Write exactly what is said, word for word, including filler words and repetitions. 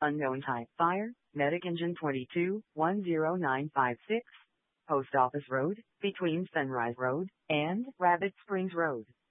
Unknown type fire, medic engine twenty-two one zero nine five six, Post Office Road, between Sunrise Road and Rabbit Springs Road.